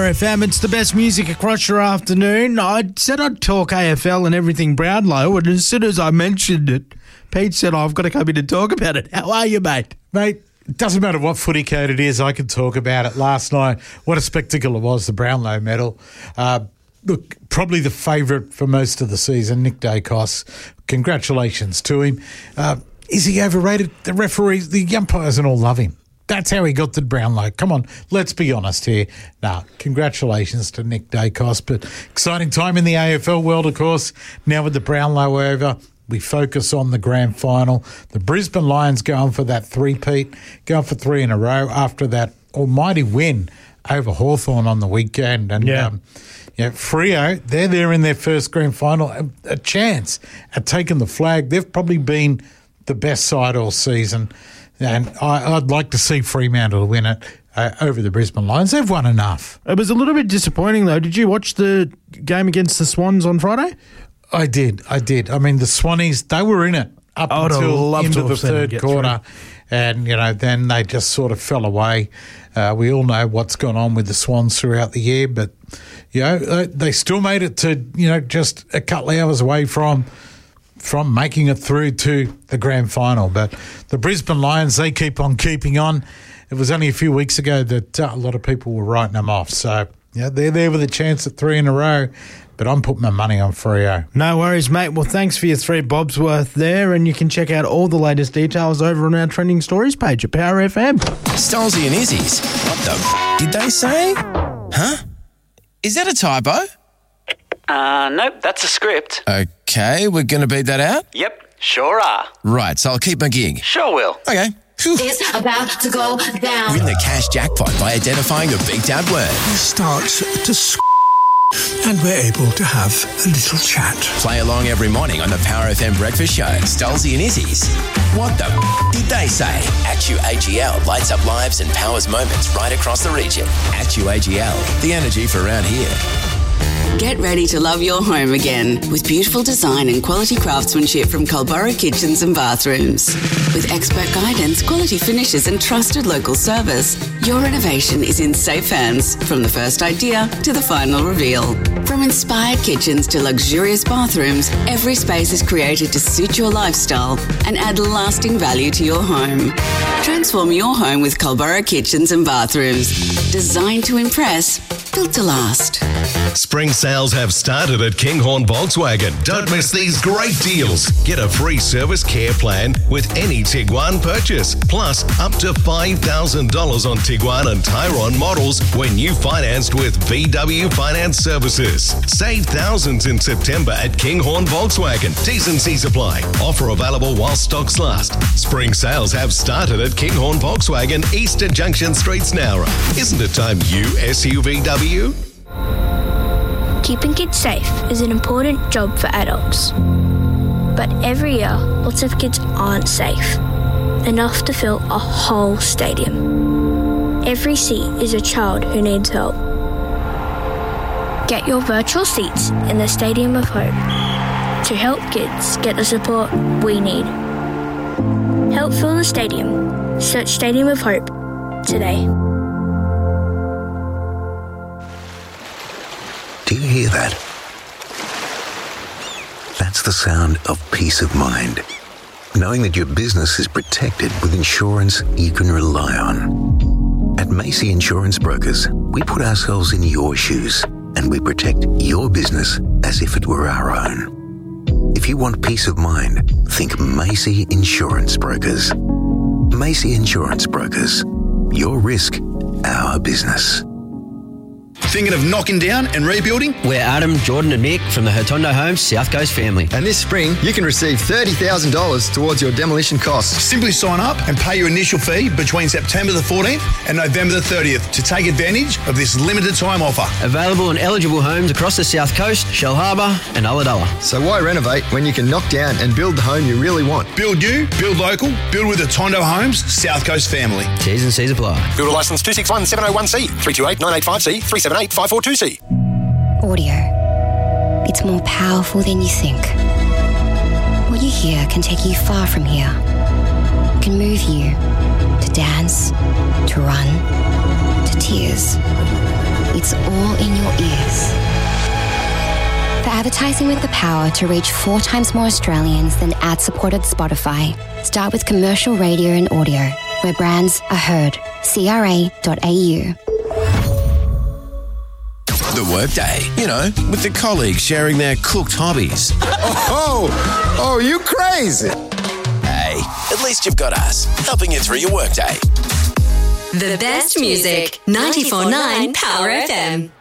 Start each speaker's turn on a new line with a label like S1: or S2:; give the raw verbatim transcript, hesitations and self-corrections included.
S1: Power F M. It's the best music across your afternoon. I said I'd talk A F L and everything Brownlow, and as soon as I mentioned it, Pete said, oh, I've got to come in and talk about it. How are you, mate?
S2: Mate, it doesn't matter what footy code it is, I can talk about it. Last night, what a spectacle it was, the Brownlow medal. Uh, look, probably the favourite for most of the season, Nick Dacos. Congratulations to him. Uh, is he overrated? The referees, the umpires and all love him. That's how he got the Brownlow. Come on, let's be honest here. Now, congratulations to Nick Dacos, but exciting time in the A F L world, of course. Now with the Brownlow over, we focus on the grand final. The Brisbane Lions going for that three-peat, going for three in a row after that almighty win over Hawthorn on the weekend. And
S1: yeah.
S2: Um, yeah, Freo, they're there in their first grand final. A, a chance at taking the flag. They've probably been the best side all season. And I, I'd like to see Fremantle win it uh, over the Brisbane Lions. They've won enough.
S1: It was a little bit disappointing, though. Did you watch the game against the Swans on Friday?
S2: I did. I did. I mean, the Swannies, they were in it up until into the third quarter. Through. And, you know, then they just sort of fell away. Uh, we all know what's gone on with the Swans throughout the year. But, you know, they, they still made it to, you know, just a couple of hours away from... from making it through to the grand final. But the Brisbane Lions, they keep on keeping on. It was only a few weeks ago that uh, a lot of people were writing them off. So, yeah, they're there with a chance at three in a row, but I'm putting my money on Freo.
S1: No worries, mate. Well, thanks for your three bobs worth there, and you can check out all the latest details over on our Trending Stories page at Power F M.
S3: Stolzy and Izzy's. What the f*** did they say? Huh? Is that a typo?
S4: Uh, nope, that's a script.
S3: Okay, we're going to beat that out?
S4: Yep, sure are.
S3: Right, so I'll keep my gig.
S4: Sure will.
S3: Okay. Whew.
S5: It's about to go down.
S3: Win the cash jackpot by identifying a beat out word.
S6: He starts to s***, and we're able to have a little chat.
S3: Play along every morning on the Power F M Breakfast Show. Stolzy and Izzy's. What the f*** did they say? Actu A G L lights up lives and powers moments right across the region. Actu A G L, the energy for around here.
S7: Get ready to love your home again with beautiful design and quality craftsmanship from Culburra Kitchens and Bathrooms. With expert guidance, quality finishes and trusted local service, your renovation is in safe hands from the first idea to the final reveal. From inspired kitchens to luxurious bathrooms, every space is created to suit your lifestyle and add lasting value to your home. Transform your home with Culburra Kitchens and Bathrooms. Designed to impress, built to last.
S8: Spring sales have started at Kinghorn Volkswagen. Don't miss these great deals. Get a free service care plan with any Tiguan purchase. Plus, up to five thousand dollars on Tiguan and Tyron models when you financed with V W Finance Services. Save thousands in September at Kinghorn Volkswagen. T's and C's apply. Offer available while stocks last. Spring sales have started at Kinghorn Volkswagen, Easter Junction Street, Nowra. Isn't it time you S U V W?
S9: Keeping kids safe is an important job for adults. But every year, lots of kids aren't safe enough to fill a whole stadium. Every seat is a child who needs help. Get your virtual seats in the Stadium of Hope to help kids get the support we need. Help fill the stadium. Search Stadium of Hope today.
S10: Do you hear that? That's the sound of peace of mind. Knowing that your business is protected with insurance you can rely on. At Macy Insurance Brokers, we put ourselves in your shoes and we protect your business as if it were our own. If you want peace of mind, think Macy Insurance Brokers. Macy Insurance Brokers. Your risk, our business.
S11: Thinking of knocking down and rebuilding?
S12: We're Adam, Jordan and Mick from the Hotondo Homes South Coast family.
S11: And this spring, you can receive thirty thousand dollars towards your demolition costs. Simply sign up and pay your initial fee between September the fourteenth and November the thirtieth to take advantage of this limited time offer.
S12: Available on eligible homes across the South Coast, Shell Harbour and Ulladulla.
S11: So why renovate when you can knock down and build the home you really want? Build new, build local, build with the Hotondo Homes South Coast family.
S12: T's and C's apply.
S13: Builder licence two six one seven oh one C, three two eight nine eight five C, three seven eight five four two C.
S14: Audio. It's more powerful than you think. What you hear can take you far from here. It can move you to dance, to run, to tears. it's all in your ears. For advertising with the power to reach four times more Australians than ad-supported Spotify, start with commercial radio and audio, where brands are heard. C R A dot A U.
S3: The Workday, you know, with the colleagues sharing their cooked hobbies.
S15: Oh, oh, you crazy.
S3: Hey, at least you've got us, helping you through your workday.
S16: The best music, ninety-four point nine Power F M.